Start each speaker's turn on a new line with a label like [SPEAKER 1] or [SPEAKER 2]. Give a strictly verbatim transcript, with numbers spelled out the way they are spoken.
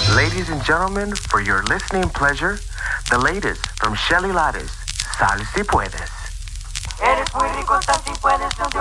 [SPEAKER 1] Ladies and gentlemen, for your listening pleasure, the latest from Shelly Lares, Sal Si Puedes.
[SPEAKER 2] Eres muy rico, sal si puedes, no te